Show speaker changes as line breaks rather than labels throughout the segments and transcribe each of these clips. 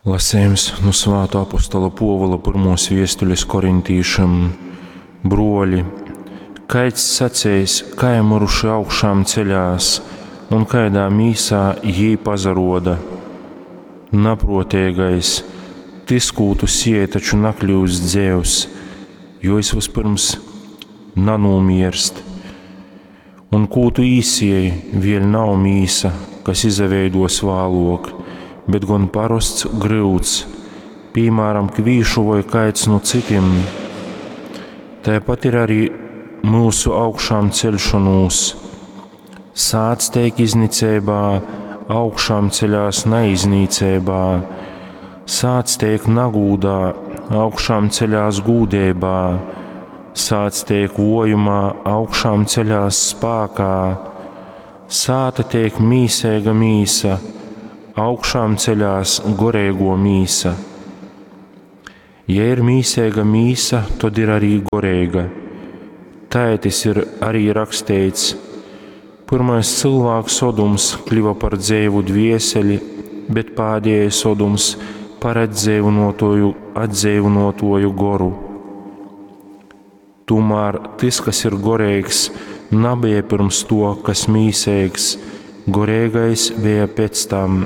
Lasējums no Svētā apostola Pāvila pirmos vēstules korintīšiem. Broļi, kaids sacējis, kā muruši augšām ceļās, un kaidā mīsā jī pazaroda. Naprotēgais, tis, kū tu sieji, taču nakļūst dzēvs, jo es vispirms nanūmierst. Un kū tu īsieji, vēl nav mīsa, kas izaveidos vālok, bet gan parasts gryuts, piemēram, kvīšu vai kaids no citiem. Tāpat ir arī mūsu augšām celšanos. Sāds teik iznicībā, augšām ceļās neiznīcībā. Sāds teik nagūdā, augšām ceļās gūdībā. Sāds teik vojumā, augšām ceļās spākā. Sāta teik mīsēga mīsa, augšām ceļās gorēgo mīsa. Ja ir mīsēga mīsa, tad ir arī gorēga. Taitis ir arī rakstīts: pirmais cilvēks Sodums kļuva par dzēvu dvieseli, bet pēdējais Sodums par atdzīvinotoju goru. Tomēr tas, kas ir gorīgs, nebija pirms to, kas mīsēgs, gorīgais bija pēc tam.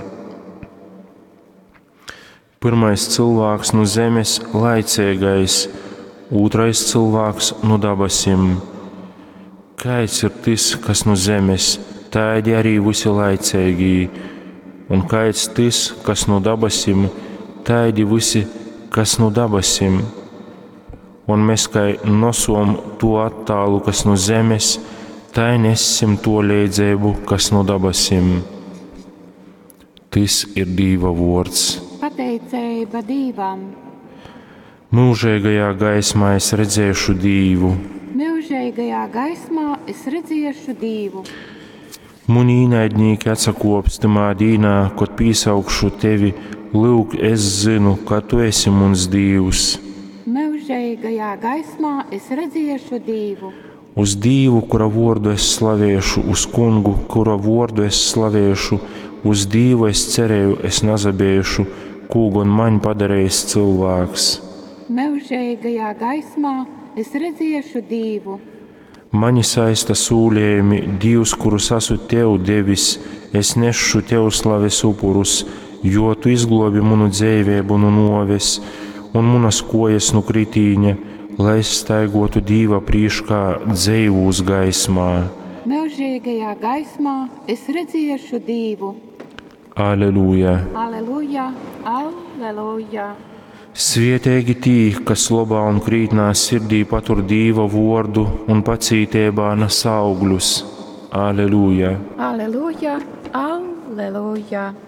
Pirmais cilvēks no zemes laicīgais, otrais cilvēks no dabasim. Kaids ir tas, kas no zemes, tādi arī visi laicīgi, un kaids tas, kas no dabasim, tādi visi, kas no dabasim. Un mēs, kā nosom to attālu, kas no zemes, tā nesim to līdzību, kas no dabasim. Tas ir Dieva vārds.
Pateicība Dievam.
Mūžīgajā gaismā es redzēšu Dievu.
Mūžīgajā gaismā es redzēšu Dievu.
Muni īnaidnieki atsakops tamā dīnā, kad pīsaukšu tevi, lūk, es zinu, ka tu esi mums Dievs.
Mūžīgajā gaismā es redzēšu Dievu.
Uz Dievu, kura vārdu es slavēšu, uz Kungu, kura vārdu es slavēšu, uz Dievu es cerēju, es nazabēšu, ko gan man padarījis cilvēks.
Mūžīgajā gaismā es redzēšu Dievu.
Mani saista sūlējumi, Dievs, kurus esmu tev devis, es nešu tev slaves upurus, jo tu izglobi manu dzīvību no noves un manas kojas no kritīņa, lai es staigotu Dieva priekšā dzīvūs gaismā.
Mūžīgajā gaismā es redzēšu Dievu.
Aleluja!
Aleluja! Aleluja!
Svietīgi tī, kas labā un krītnā sirdī patur Dieva vārdu un pacītībā nes augļus. Aleluja!
Aleluja! Aleluja!